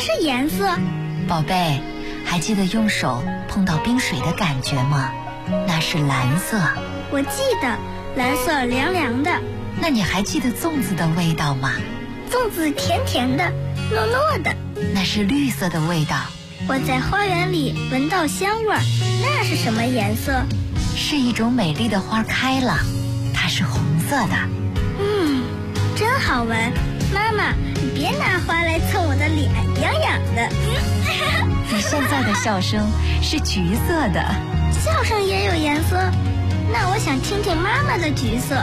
是颜色？ 宝贝，还记得用手碰到冰水的感觉吗？那是蓝色。 我记得，蓝色凉凉的。 那你还记得粽子的味道吗？ 粽子甜甜的，糯糯的。 那是绿色的味道。 我在花园里闻到香味儿，那是什么颜色？ 是一种美丽的花开了，它是红色的。 真好闻。妈妈，你别拿花来蹭我的脸，痒痒的。 你现在的笑声是橘色的。 笑声也有颜色？那我想听听妈妈的橘色。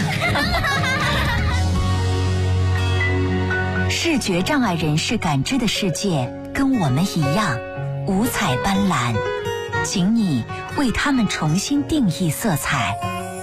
视觉障碍人士感知的世界跟我们一样五彩斑斓，请你为他们重新定义色彩。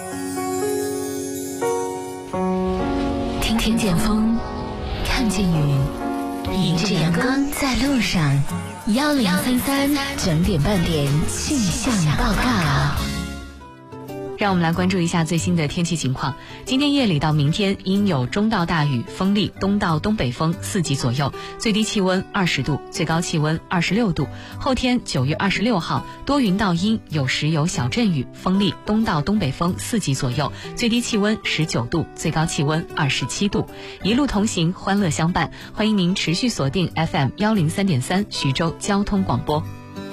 听见风，看见云，迎着阳光在路上。1033整点半点气象报告。 让我们来关注一下最新的天气情况。今天夜里到明天阴有中到大雨，风力东到东北风4级左右，最低气温20度，最高气温26度。后天9月26号多云到阴，有时有小阵雨，风力东到东北风4级左右，最低气温19度，最高气温27度。一路同行，欢乐相伴，欢迎您持续锁定 FM 103.3徐州交通广播。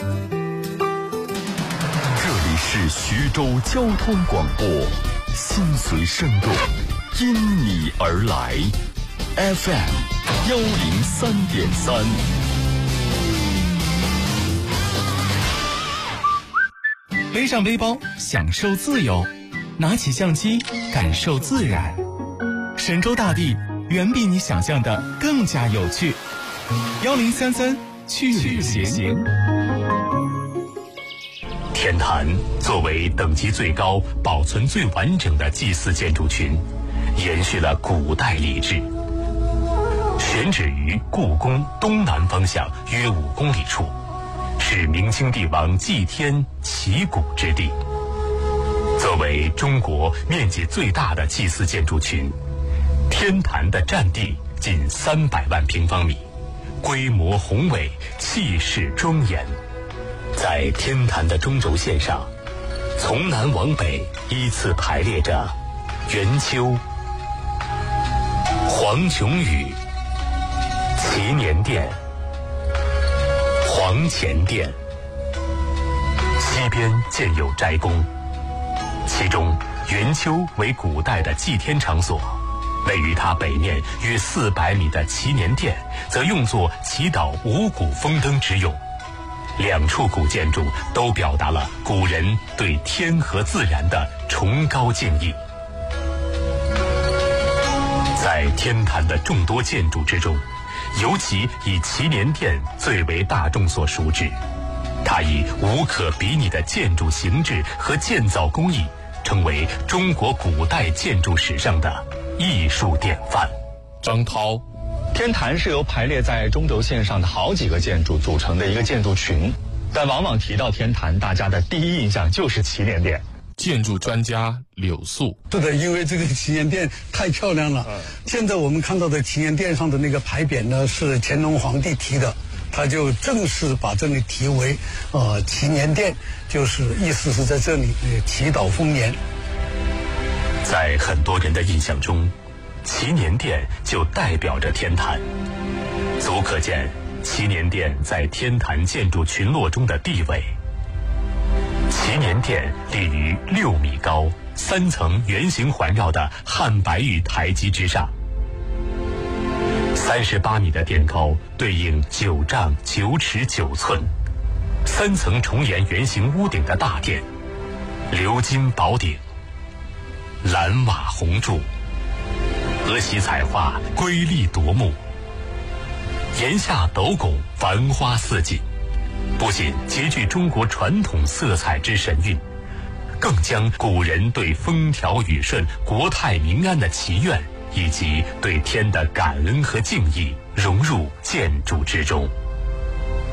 是徐州交通广播，心随声动，因你而来。FM 103.3。 背上背包，享受自由；拿起相机，感受自然。神州大地远比你想象的更加有趣。1033去旅行。 天坛作为等级最高、保存最完整的祭祀建筑群，延续了古代礼制。选址于故宫东南方向约5公里处，是明清帝王祭天祈谷之地。作为中国面积最大的祭祀建筑群，天坛的占地近300万平方米，规模宏伟，气势庄严。在天坛的中轴线上，从南往北依次排列着元丘、黄琼宇、祈年殿、黄乾殿，西边建有斋宫。其中元丘为古代的祭天场所，位于它北面约400米的祈年殿则用作祈祷五谷丰登之用。两处古建筑都表达了古人对天和自然的崇高敬意。在天坛的众多建筑之中，尤其以祈年殿最为大众所熟知。它以无可比拟的建筑形制和建造工艺，成为中国古代建筑史上的艺术典范。 张涛，天坛是由排列在中轴线上的好几个建筑组成的一个建筑群，但往往提到天坛，大家的第一印象就是祈年殿。 建筑专家柳素， 是的，因为这个祈年殿太漂亮了。现在我们看到的祈年殿上的那个牌匾呢，是乾隆皇帝题的，他就正式把这里题为祈年殿，就是意思是在这里祈祷丰年。 在很多人的印象中，祈年殿就代表着天坛，足可见祈年殿在天坛建筑群落中的地位。祈年殿立于6米高、3层圆形环绕的汉白玉台基之上，38米的殿高对应9丈9尺9寸，3层重檐圆形屋顶的大殿，鎏金宝顶，蓝瓦红柱，鹅席彩画瑰丽夺目，檐下斗拱繁花似锦，不仅极具中国传统色彩之神韵，更将古人对风调雨顺、国泰民安的祈愿，以及对天的感恩和敬意融入建筑之中。